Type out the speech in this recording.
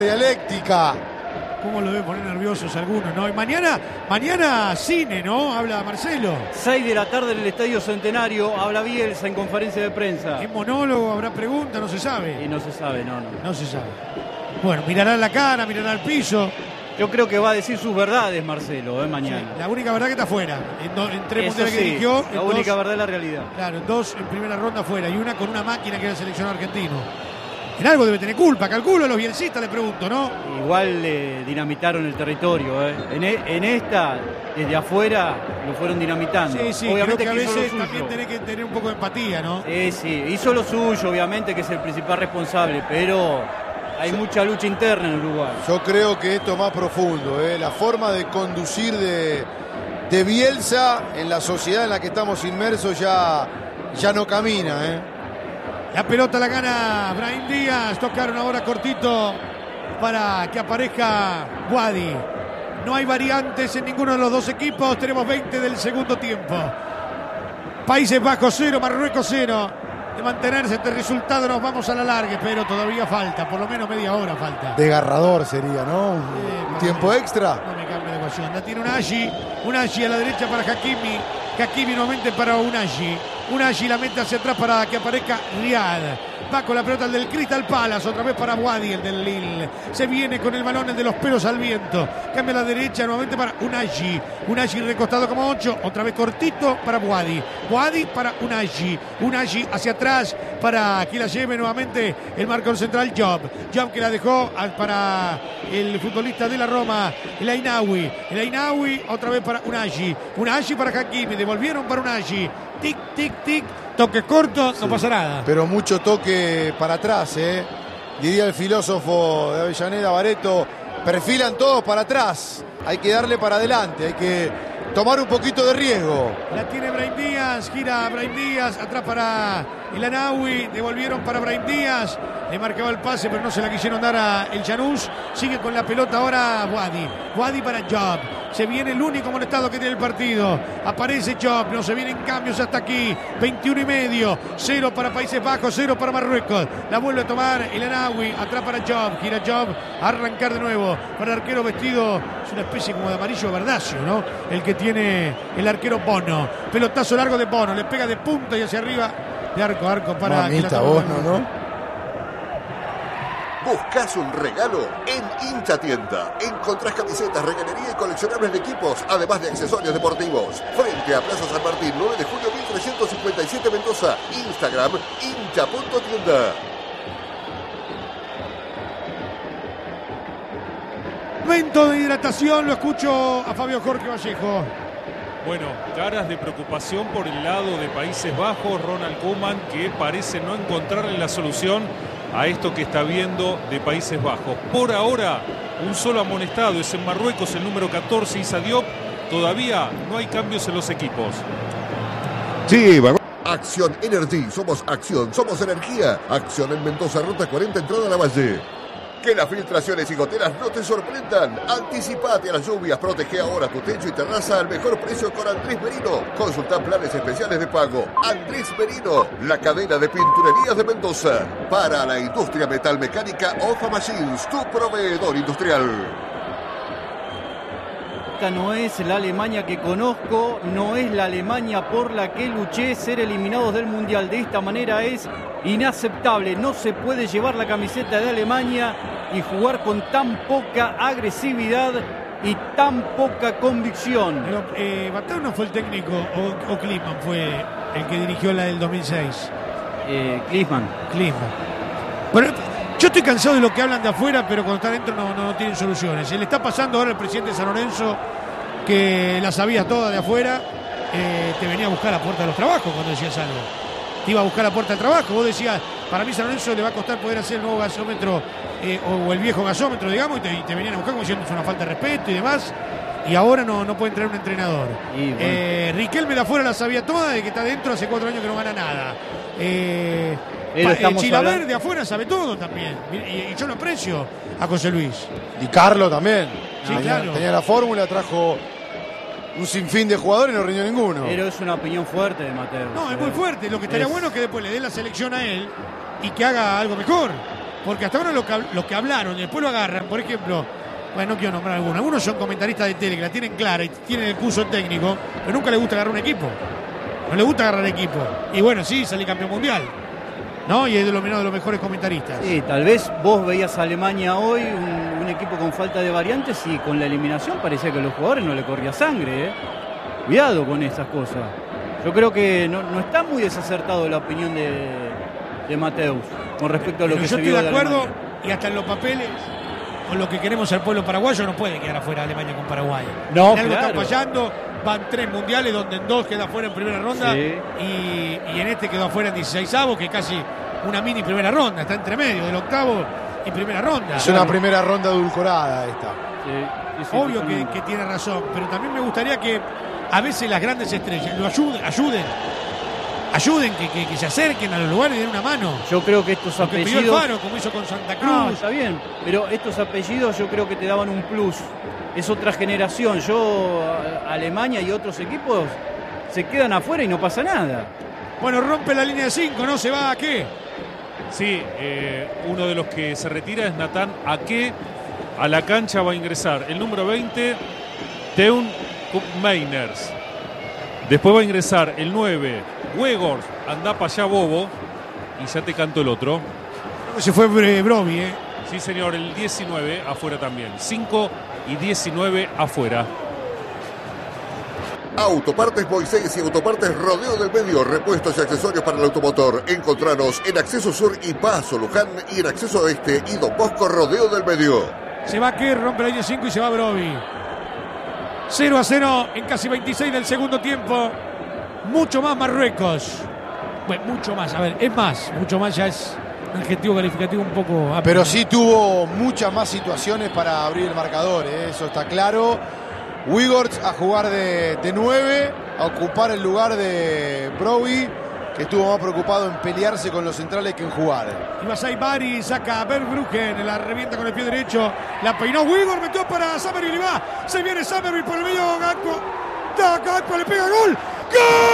Dialéctica. ¿Cómo lo debe poner nerviosos algunos, no? Y mañana cine, ¿no? Habla Marcelo. 6 de la tarde en el Estadio Centenario, habla Bielsa en conferencia de prensa. ¿Es monólogo? ¿Habrá pregunta? No se sabe. Y no se sabe, no. No se sabe. Bueno, mirará la cara, mirará al piso. Yo creo que va a decir sus verdades, Marcelo, mañana. Sí, la única verdad que está fuera. En 3 mundiales sí, que dirigió. la única verdad es la realidad. Claro, en 2 en primera ronda fuera y una con una máquina que era el seleccionado argentino. En algo debe tener culpa, calculo, los bielcistas le pregunto, ¿no? Igual dinamitaron el territorio, En esta, desde afuera, lo fueron dinamitando. Sí, obviamente creo que a veces también tenés que tener un poco de empatía, ¿no? Sí, hizo lo suyo, obviamente, que es el principal responsable, pero hay mucha lucha interna en Uruguay. Yo creo que esto es más profundo, La forma de conducir de Bielsa en la sociedad en la que estamos inmersos ya no camina, La pelota la gana Brahim Díaz. Tocaron ahora cortito para que aparezca Wadi. No hay variantes en ninguno de los dos equipos. Tenemos 20 del segundo tiempo. Países Bajos 0, Marruecos 0. De mantenerse este resultado nos vamos a la larga, pero todavía falta, por lo menos media hora falta. Desgarrador sería, ¿no? Un tiempo extra. No me cambie de ecuación. La tiene Unagi a la derecha para Hakimi. Hakimi nuevamente para Unagi la mete hacia atrás para que aparezca Riyad. Va con la pelota el del Crystal Palace, otra vez para Wadi, el del Lille. Se viene con el balón, el de los pelos al viento. Cambia a la derecha nuevamente para Unagi recostado como 8, otra vez cortito para Wadi para Unagi hacia atrás para que la lleve nuevamente el marcador central Job que la dejó para el futbolista de la Roma, el Ainaoui, otra vez para Unagi para Hakimi, devolvieron para Unagi. Tic, tic, tic, toque corto, no pasa nada. Pero mucho toque para atrás, Diría el filósofo de Avellaneda, Bareto, perfilan todos para atrás. Hay que darle para adelante, hay que tomar un poquito de riesgo. La tiene Brahim Díaz, gira Brahim Díaz, atrás para el Anaui, devolvieron para Brahim Díaz, le marcaba el pase pero no se la quisieron dar a el Janús, sigue con la pelota ahora Wadi para Job, se viene el único molestado que tiene el partido, aparece Job, no se vienen cambios hasta aquí, 21:30, 0 para Países Bajos, 0 para Marruecos, la vuelve a tomar el Anaui, atrás para Job, gira Job, a arrancar de nuevo para el arquero vestido, es una especie como de amarillo verdáceo, ¿no? El que tiene el arquero Bono, pelotazo largo de Bono, le pega de punta y hacia arriba, de arco a arco para Mamita, que la Bono, ¿no? ¿Buscas un regalo? En Hincha Tienda encontrás camisetas, regalería y coleccionables de equipos, además de accesorios deportivos. Frente a Plaza San Martín, 9 de julio 1357 Mendoza. Instagram, hincha.tienda. Momento de hidratación, lo escucho a Fabio Jorge Vallejo. Bueno, caras de preocupación por el lado de Países Bajos, Ronald Koeman, que parece no encontrarle la solución a esto que está viendo de Países Bajos. Por ahora, un solo amonestado, es en Marruecos el número 14, Issa Diop. Todavía no hay cambios en los equipos. Sí, Acción Energy, somos acción, somos energía. Acción en Mendoza, ruta 40, entrada a la Valle. Que las filtraciones y goteras no te sorprendan. Anticipate a las lluvias, protege ahora tu techo y terraza al mejor precio con Andrés Merino. Consulta planes especiales de pago. Andrés Merino, la cadena de pinturerías de Mendoza. Para la industria metalmecánica Ofa Machines, tu proveedor industrial. Esta no es la Alemania que conozco, no es la Alemania por la que luché. Ser eliminados del Mundial de esta manera es inaceptable. No se puede llevar la camiseta de Alemania y jugar con tan poca agresividad y tan poca convicción. Pero Batao no fue el técnico o Klinsmann fue el que dirigió la del 2006. Klinsmann. Bueno, yo estoy cansado de lo que hablan de afuera, pero cuando está adentro no tienen soluciones. Se le está pasando ahora al presidente de San Lorenzo, que la sabía toda de afuera, te venía a buscar a la puerta de los trabajos cuando decías algo. Te iba a buscar a la puerta del trabajo. Vos decías, para mí San Lorenzo le va a costar poder hacer el nuevo gasómetro o el viejo gasómetro, digamos, y te venían a buscar como diciendo es una falta de respeto y demás. Y ahora no puede entrar un entrenador. Bueno. Riquelme de afuera la sabía toda, de que está adentro hace 4 años que no gana nada. Chilaver de afuera sabe todo también. Y yo lo aprecio a José Luis. Y Carlos también. Sí, claro. Tenía la fórmula, trajo un sinfín de jugadores y no rindió ninguno. Pero es una opinión fuerte de Mateo. No, es muy fuerte. Lo que estaría bueno es que después le dé la selección a él y que haga algo mejor. porque hasta ahora lo que hablaron y después lo agarran, por ejemplo, bueno, no quiero nombrar algunos son comentaristas de tele que la tienen clara y tienen el curso técnico, pero nunca les gusta agarrar un equipo. No le gusta agarrar equipo. Y bueno, sí, salí campeón mundial, ¿no? Y es de los mejores comentaristas. Sí, tal vez vos veías a Alemania hoy, un equipo con falta de variantes, y con la eliminación parecía que a los jugadores no le corría sangre, ¿eh? Cuidado con esas cosas. Yo creo que no está muy desacertado la opinión de Mateus con respecto a lo que se vio de Alemania. Yo estoy de acuerdo, y hasta en los papeles, con lo que queremos el pueblo paraguayo, no puede quedar afuera Alemania con Paraguay. No, algo claro. está fallando. Van 3 mundiales donde en 2 queda fuera en primera ronda, sí. y en este quedó afuera en 16avos, que es casi una mini primera ronda, está entre medio del octavo y primera ronda. Es una primera ronda edulcorada esta. Sí, obvio que tiene razón, pero también me gustaría que a veces las grandes estrellas lo ayuden, que se acerquen a los lugares y den una mano. Yo creo que estos Porque apellidos... pidió el Faro, como hizo con Santa Cruz. No, está bien, pero estos apellidos yo creo que te daban un plus. Es otra generación. Alemania y otros equipos se quedan afuera y no pasa nada. Bueno, rompe la línea de 5, ¿no? ¿Se va a qué? Sí, uno de los que se retira es Nathan Ake. A la cancha va a ingresar el número 20, Teun Koopmeiners. Después va a ingresar el 9, Weghorst, anda para allá bobo. Y ya te canto el otro. Se fue Broby, ¿eh? Sí, señor, el 19 afuera también. 5 y 19 afuera. Autopartes Moisés y Autopartes Rodeo del Medio. Repuestos y accesorios para el automotor. Encontranos en Acceso Sur y Paso Luján, y en Acceso Este y Don Bosco Rodeo del Medio. Se va que rompe la línea 5 y se va Broby. 0-0 en casi 26 del segundo tiempo. Mucho más Marruecos. Bueno, mucho más. A ver, es más. Mucho más ya es un adjetivo calificativo un poco amplio. Pero sí tuvo muchas más situaciones para abrir el marcador, eso está claro. Weghorst a jugar de 9, a ocupar el lugar de Broby, que estuvo más preocupado en pelearse con los centrales que en jugar. Y Masai Bari saca a Verbruggen, la revienta con el pie derecho, la peinó Weghorst, metió para Summerville y va. Se viene Summerville por el medio, Gakpo le pega gol. ¡Gol!